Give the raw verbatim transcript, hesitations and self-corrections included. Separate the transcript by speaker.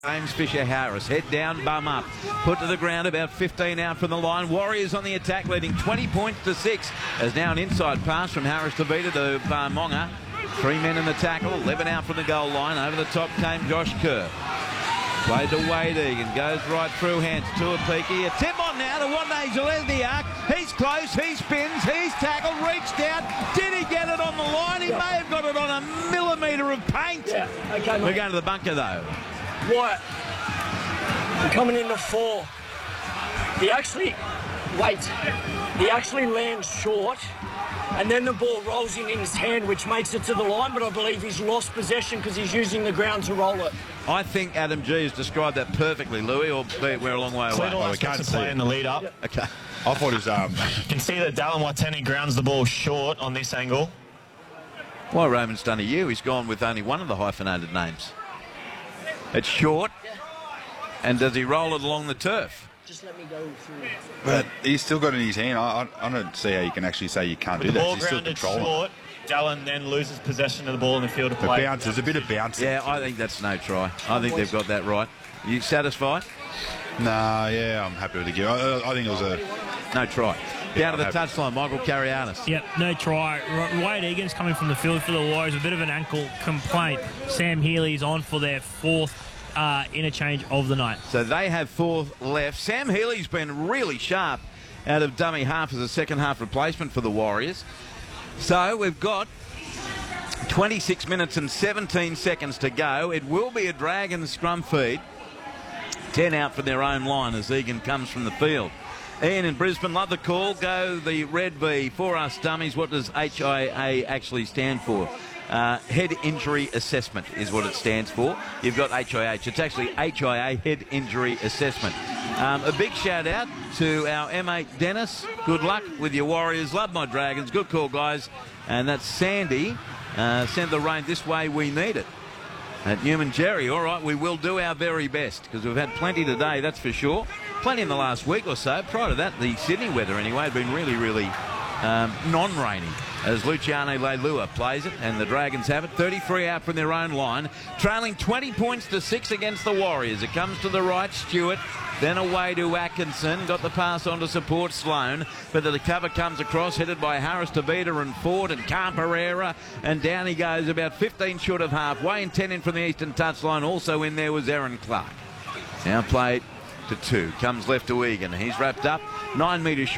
Speaker 1: James Fisher-Harris, head down, bum up, put to the ground, about fifteen out from the line. Warriors on the attack, leading twenty points to six. There's now an inside pass from Harris Tavita to Barmonga. Three men in the tackle, eleven out from the goal line. Over the top came Josh Kerr. Played to Wade Egan, goes right through hands to Apiki. A tip on now to Wande Zelezniak. He's close, he spins, he's tackled, reached out. Did he get it on the line? He may have got it on a millimetre of paint.
Speaker 2: Yeah, okay, mate.
Speaker 1: We're going to the bunker though.
Speaker 2: Wyatt, coming into four. He actually, wait, he actually lands short, and then the ball rolls in, in his hand, which makes it to the line, but I believe he's lost possession because he's using the ground to roll it.
Speaker 1: I think Adam G has described that perfectly, Louis, or we're a long way away.
Speaker 3: Oh, we can't play in the lead up.
Speaker 2: Yep.
Speaker 1: Okay.
Speaker 3: I thought it was... Um... You can see that Dallin Watene grounds the ball short on this angle.
Speaker 1: Why Roman's done a you, he's gone with only one of the hyphenated names. It's short, and does he roll it along the turf?
Speaker 2: Just let me go through.
Speaker 4: But he's still got it in his hand. I, I, I don't see how you can actually say you can't
Speaker 3: With
Speaker 4: do
Speaker 3: the
Speaker 4: that.
Speaker 3: ball
Speaker 4: He's still
Speaker 3: grounded
Speaker 4: controlling.
Speaker 3: short, Dallin then loses possession of the ball in the field of
Speaker 4: The
Speaker 3: play.
Speaker 4: bounce, there's a bit of bounce.
Speaker 1: Yeah, I think that's no try. I think they've got that right. You satisfied?
Speaker 4: Nah, yeah, I'm happy with the give. I, I think it was a...
Speaker 1: No try. Down to the
Speaker 4: I'm
Speaker 1: touchline, Michael Carianis.
Speaker 5: Yep, no try. R Wade Egan's coming from the field for the Warriors. A bit of an ankle complaint. Sam Healy's on for their fourth uh, interchange of the night.
Speaker 1: So they have four left. Sam Healy's been really sharp out of dummy half as a second half replacement for the Warriors. So we've got twenty-six minutes and seventeen seconds to go. It will be a Dragons scrum feed. ten out from their own line as Egan comes from the field. Ian in Brisbane, love the call. Go the red B for us dummies. What does H I A actually stand for? Uh, head Injury Assessment is what it stands for. You've got H I H. It's actually H I A, Head Injury Assessment. Um, a big shout out to our M eight Dennis. Good luck with your Warriors. Love my Dragons. Good call, guys. And that's Sandy. Uh, send the rain this way. We need it. At Newman Jerry, all right, we will do our very best because we've had plenty today, that's for sure. Plenty in the last week or so. Prior to that, the Sydney weather anyway had been really, really um, non-rainy as Luciano Leilua plays it, and the Dragons have it. thirty-three out from their own line, trailing twenty points to six against the Warriors. It comes to the right, Stewart, then away to Atkinson. Got the pass on to support Sloan, but the cover comes across, headed by Harris Tavita and Ford and Camperera, and down he goes about fifteen short of halfway, and ten in from the eastern touchline. Also in there was Aaron Clark. Now played to two. Comes left to Egan. He's wrapped up nine metres short.